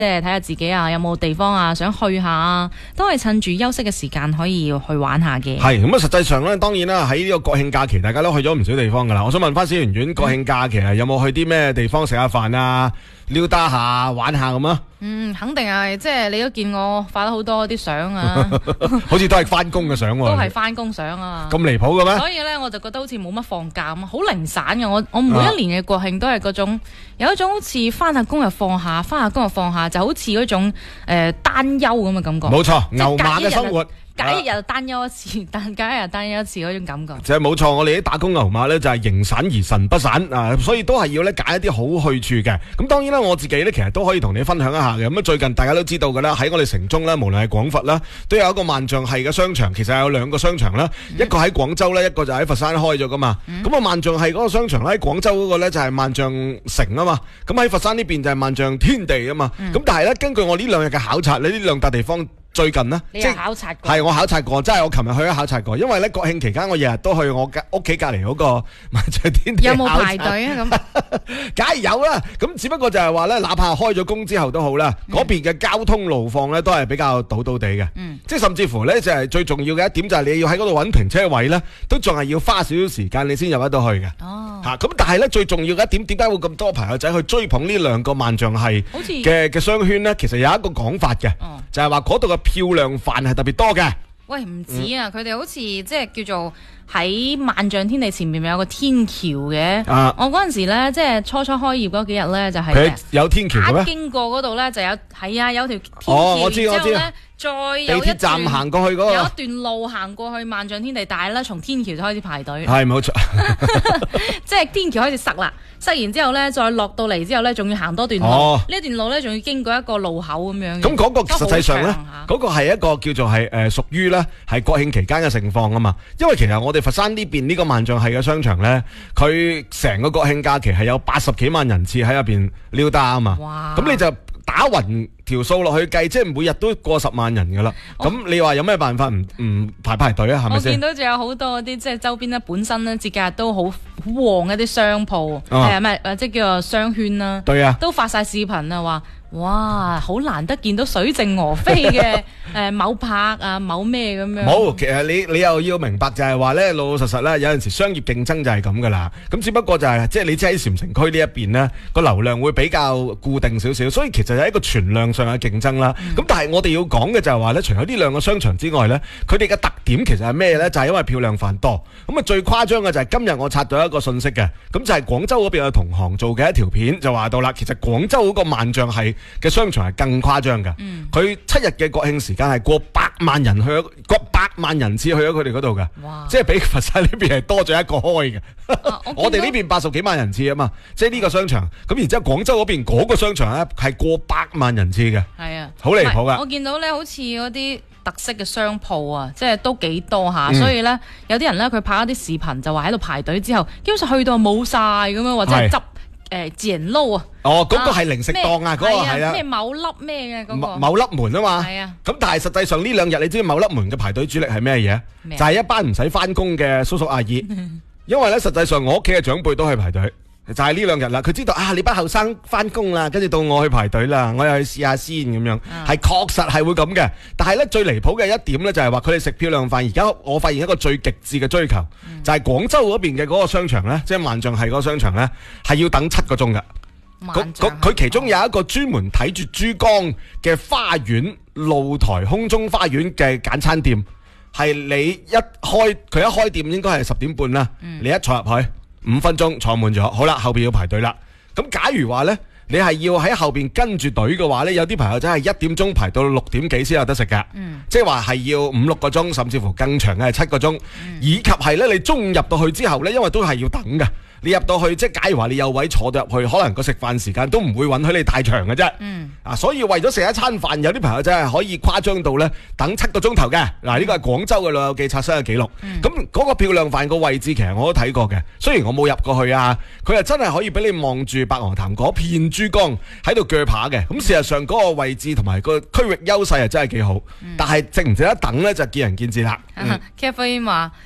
即係睇下自己啊，有冇地方啊想去下啊，都係趁住休息嘅時間可以去玩下嘅。 係咁啊！實際上咧，當然啦，喺呢個國慶假期，大家都去咗唔少地方噶啦。我想問翻小圓圓，國慶假期有冇去啲咩地方食下飯啊、溜達下、玩下咁啊？ 肯定係，即係你都見我發咗好多啲相啊， 好似都係翻工嘅相喎， 都係翻工相啊， 咁離譜嘅咩？ 所以咧，我就覺得好似冇乜放假咁，好零散嘅。我每一年嘅國慶都係嗰種，有一種好似翻下工又放下，翻下工又放下，就好似嗰種單休咁嘅感覺。 冇錯，牛馬嘅生活。 隔一日就單休一次，但隔一日單休一次嗰種感覺。 就係冇錯，我哋啲打工牛馬咧就係形散而神不散啊，所以都係要咧揀一啲好去處嘅。咁當然啦，我自己咧其實都可以同你分享一下嘅。咁最近大家都知道㗎啦，喺我哋城中咧，無論係廣佛啦，都有一個萬象系嘅商場。其實有兩個商場啦，一個喺廣州咧，一個就喺佛山開咗㗎嘛。咁啊，萬象系嗰個商場咧，喺廣州嗰個咧就係萬象城啊嘛。咁喺佛山呢邊就係萬象天地啊嘛。咁但係咧，根據我呢兩日嘅考察，呢兩笪地方。最近呢， 你有考察過？ 係我考察過，真係我琴日去咗考察過。因為咧國慶期間，我日日都去我屋企隔離嗰個萬象天地。 有冇排隊啊？咁梗係有啦。咁只不過就係話咧，哪怕開咗工之後都好啦，嗰邊嘅交通路況咧都係比較堵地嘅。即係甚至乎咧，就係最重要嘅一點就係你要喺嗰度揾停車位咧，都仲係要花少少時間你先入得到去嘅。咁但係咧最重要嘅一點，點解會咁多朋友仔去追捧呢兩個萬象系嘅商圈咧？其實有一個講法嘅，就係話嗰度嘅漂亮飯係特別多嘅。 喂，唔止啊！佢哋好似即係叫做喺萬象天地前面咪有個天橋嘅。我嗰陣時咧，即係初開業嗰幾日咧，就係佢有天橋嘅咩？ 經過嗰度咧就有有條天橋。 我知。 再有地鐵站行過去嗰個， 有一段路行過去萬象天地，但係咧從天橋就開始排隊。 係冇錯， 即係天橋開始塞啦，塞完之後咧，再落到嚟之後咧，仲要行多段路。呢段路咧，仲要經過一個路口咁樣。咁嗰個實際上咧，嗰個係一個叫做係屬於咧係國慶期間嘅盛況啊嘛。因為其實我哋佛山呢邊呢個萬象系嘅商場咧，佢成個國慶假期係有80幾萬人次喺入邊溜達啊嘛。哇！咁你就打匀條數落去計，即係每日都過10萬人噶啦。咁你話有咩辦法唔排隊啊？係咪先？ 我見到仲有好多啲即係周邊咧，本身咧節假日都好旺一啲商鋪，即係叫做商圈啦。對啊，都發晒視頻啊，話哇好難得見到水靜鵝飛嘅某拍啊某咩咁樣。冇， 其實你又要明白就係話咧，老老實實咧，有陣時商業競爭就係咁噶啦。咁只不過就係即係你知喺禪城區呢一邊咧，個流量會比較固定少少，所以其實係一個存量上嘅競爭啦。咁但係我哋要講嘅就係話咧，除咗呢兩個商場之外咧，佢哋嘅特點其實係咩咧？就係因為漂亮飯多。咁啊最誇張嘅就係今日我刷到一個信息嘅，咁就係廣州嗰邊嘅同行做嘅一條片，就話到啦，其實廣州嗰個萬象系嘅商場係更誇張㗎。佢7日嘅國慶時間係過百萬人次去咗佢哋嗰度㗎。即係比佛山呢邊係多咗一個開嘅。我哋呢邊80幾萬人次啊嘛，即係呢個商場。咁然之後廣州嗰邊嗰個商場咧係過百萬人次嘅。係啊，好離譜㗎。 我見到咧好似嗰啲特色嘅商鋪啊，即係都幾多下，所以咧有啲人咧佢拍一啲視頻就話喺度排隊之後，基本上去到冇晒咁樣，或者係執剪撈啊。嗰個係零食檔啊，嗰個係啊。 咩某粒咩嘅嗰個？ 某粒門啊嘛。 係啊。咁但係實際上呢兩日你知某粒門嘅排隊主力係咩嘢？就係一班唔使翻工嘅叔叔阿姨。因為咧實際上我屋企嘅長輩都去排隊。就係呢兩日啦，佢知道啊，你班後生翻工啦，跟住到我去排隊啦，我又去試下先咁樣，係確實係會咁嘅。但係咧最離譜嘅一點咧就係話佢哋食漂亮飯，而家我發現一個最極致嘅追求，就係廣州嗰邊嘅嗰個商場咧，即係萬象系嗰個商場咧，係要等7個鐘噶。佢其中有一個專門睇住珠江嘅花園露台空中花園嘅簡餐店，係你一開店應該係10點半啦，你一坐入去。5分鐘坐滿咗，好啦，後邊要排隊啦。咁假如話呢，你係要喺後邊跟住隊嘅話呢，有啲朋友仔係1點鐘排到6點幾先有得食噶。即係話係要5-6個鐘，甚至乎更長嘅係7個鐘，以及係呢，你中午入到去之後呢，因為都係要等噶。你入到去，即係假如話你有位坐到入去，可能個食飯時間都唔會允許你太長嘅啫。所以為咗食一餐飯，有啲朋友真係可以誇張到呢，等7個鐘頭嘅。嗱，呢個係廣州嘅老友記刷新嘅記錄。咁嗰個漂亮飯個位置其實我都睇過嘅，雖然我冇入過去啊，佢係真係可以俾你望住白鵝潭嗰片珠江喺度鋸扒嘅。咁事實上嗰個位置同埋個區域優勢係真係幾好，但係值唔值得等呢？就見仁見智啦。 Kevin 話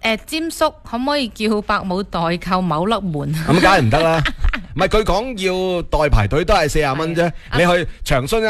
詹叔可唔可以叫伯母代購某粒門？ 咁梗係唔得啦，唔係佢講要代排隊都係40蚊啫，你去長春